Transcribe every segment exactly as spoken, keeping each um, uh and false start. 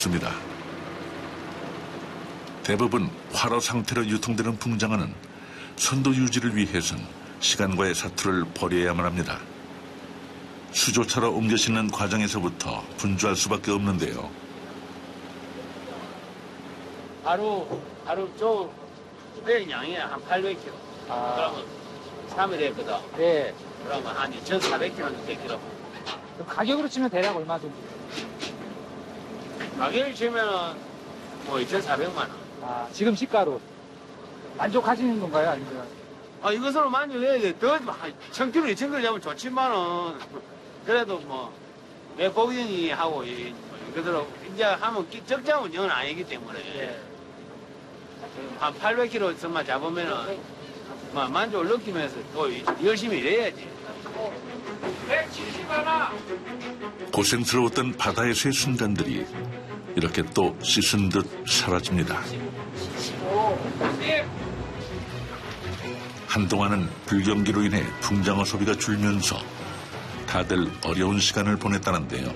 습니다. 대부분 활어 상태로 유통되는 붕장어는 선도 유지를 위해선 시간과의 사투를 벌여야만 합니다. 수조차로 옮겨 싣는 과정에서부터 분주할 수밖에 없는데요. 하루, 하루 저, 내 양이 한 팔백 킬로그램. 아. 그러면 삼 일 했거든. 네. 그러면 한 이천사백 킬로그램 되기로. 가격으로 치면 대략 얼마 정도? 가격을 치면은 뭐 이천사백만 원. 아, 지금 시가로 만족하시는 건가요? 아니면? 아, 이것으로 만족해야 돼. 더, 천 킬로그램, 이천 킬로그램 잡으면 좋지만은, 그래도 뭐, 내 고객이 하고, 이, 이것으로, 이제 하면 적자는 영 아니기 때문에, 네. 한 팔백 킬로그램만 잡으면은, 뭐, 만족을 느끼면서 또 열심히 일해야지. 고생스러웠던 바다에서의 순간들이 이렇게 또 씻은 듯 사라집니다. 한동안은 불경기로 인해 붕장어 소비가 줄면서 다들 어려운 시간을 보냈다는데요.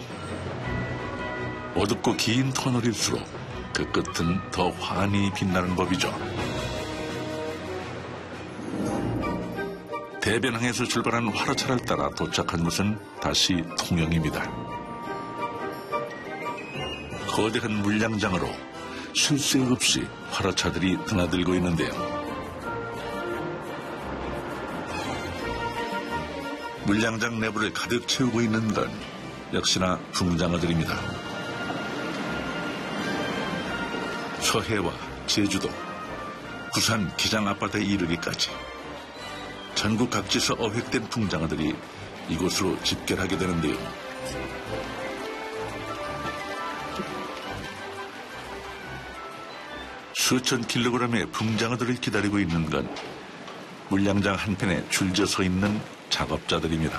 어둡고 긴 터널일수록 그 끝은 더 환히 빛나는 법이죠. 대변항에서 출발한 화로차를 따라 도착한 곳은 다시 통영입니다. 거대한 물량장으로 쉴 새 없이 화로차들이 드나들고 있는데요. 물량장 내부를 가득 채우고 있는 건 역시나 붕장어들입니다. 서해와 제주도, 부산 기장 앞바다에 이르기까지 전국 각지에서 어획된 붕장어들이 이곳으로 집결하게 되는데요. 수천 킬로그램의 붕장어들을 기다리고 있는 건 물량장 한편에 줄져 서 있는 작업자들입니다.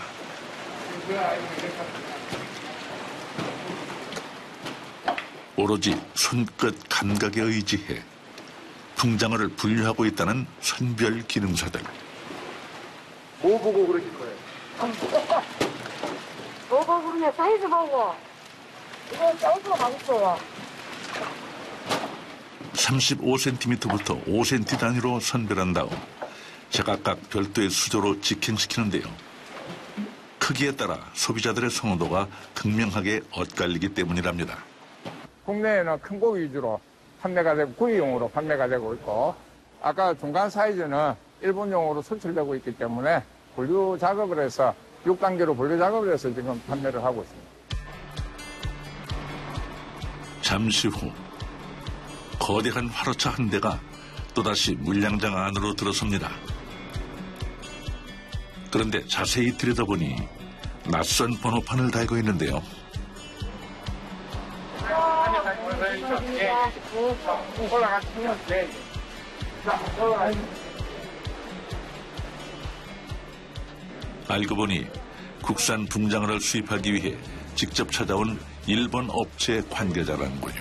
오로지 손끝 감각에 의지해 붕장어를 분류하고 있다는 선별 기능사들. 뭐 보고 그러실 거예요? 뭐 보고 그냥 사이즈 보고. 이거 사이즈가 맛있어요. 삼십오 센티미터부터 오 센티미터 단위로 선별한 다음 제각각 별도의 수조로 직행시키는데요. 크기에 따라 소비자들의 선호도가 극명하게 엇갈리기 때문이랍니다. 국내에는 큰 고기 위주로 판매가 되고 구이용으로 판매가 되고 있고, 아까 중간 사이즈는 일본용으로 수출되고 있기 때문에 분류 작업을 해서 육 단계로 분류 작업을 해서 지금 판매를 하고 있습니다. 잠시 후 거대한 화로차 한 대가 또다시 물량장 안으로 들어섭니다. 그런데 자세히 들여다보니 낯선 번호판을 달고 있는데요. 알고 보니 국산 붕장어를 수입하기 위해 직접 찾아온 일본 업체 관계자라는군요.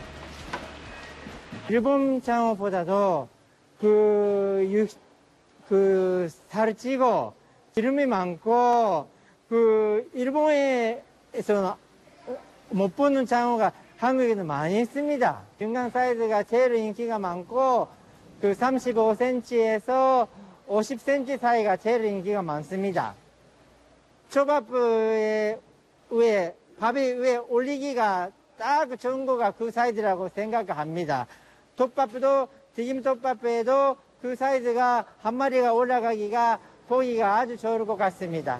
일본 장어보다도 그, 육, 그, 살을 찌고 기름이 많고 그, 일본에서 못 보는 장어가 한국에는 많이 있습니다. 중간 사이즈가 제일 인기가 많고 그 삼십오 센티미터에서 오십 센티미터 사이가 제일 인기가 많습니다. 초밥 위에, 밥이 위에 올리기가 딱 좋은 거가 그 사이즈라고 생각합니다. 톱밥도, 튀김톱밥에도 그 사이즈가 한 마리가 올라가기가 보기가 아주 좋을 것 같습니다.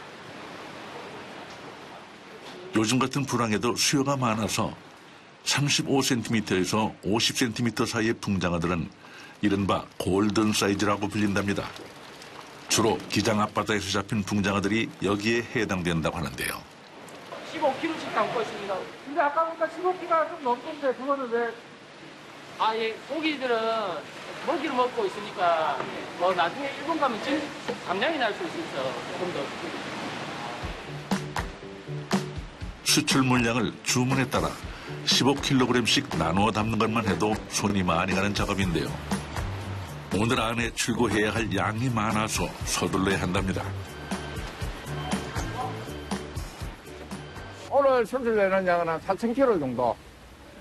요즘 같은 불황에도 수요가 많아서 삼십오 센티미터에서 오십 센티미터 사이의 붕장어들은 이른바 골든 사이즈라고 불린답니다. 주로 기장 앞바다에서 잡힌 붕장어들이 여기에 해당된다고 하는데요. 십오 킬로그램씩 담고 있습니다. 근데 아까 보니까 십오 킬로그램가 좀 넘던데 그거는 왜? 아, 예, 고기들은 먹이를 먹고 있으니까, 뭐, 나중에 일본 가면 진, 감량이 날 수 있어서 조금 더. 수출 물량을 주문에 따라 십오 킬로그램씩 나누어 담는 것만 해도 손이 많이 가는 작업인데요. 오늘 안에 출고해야 할 양이 많아서 서둘러야 한답니다. 오늘 수출되는 양은 한 사천 킬로그램 정도